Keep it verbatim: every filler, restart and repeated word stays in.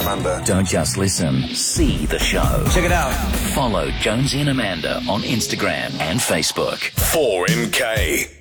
Amanda. Don't just listen, see the show. Check it out. Follow Jonesy and Amanda on Instagram and Facebook. four M K.